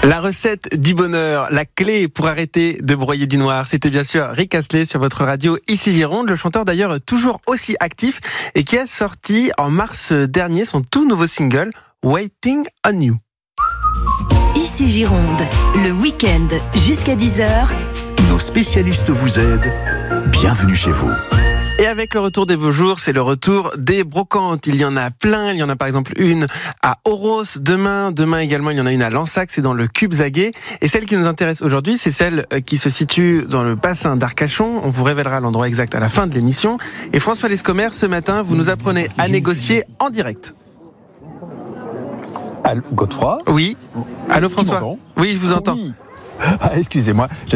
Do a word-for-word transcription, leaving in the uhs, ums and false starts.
La recette du bonheur, la clé pour arrêter de broyer du noir, c'était bien sûr Rick Astley sur votre radio Ici Gironde, le chanteur d'ailleurs toujours aussi actif et qui a sorti en mars dernier son tout nouveau single Waiting on You. Ici Gironde, le week-end jusqu'à dix heures. Nos spécialistes vous aident. Bienvenue chez vous. Et avec le retour des beaux jours, c'est le retour des brocantes. Il y en a plein. Il y en a par exemple une à Oros demain. Demain également, il y en a une à Lansac, c'est dans le Cubzaguet. Et celle qui nous intéresse aujourd'hui, c'est celle qui se situe dans le bassin d'Arcachon. On vous révélera l'endroit exact à la fin de l'émission. Et François Lescomer, ce matin, vous nous apprenez à négocier en direct. Allô, Godefroy ? Oui. Allô François ? Oui, je vous entends. Oui. Ah, excusez-moi.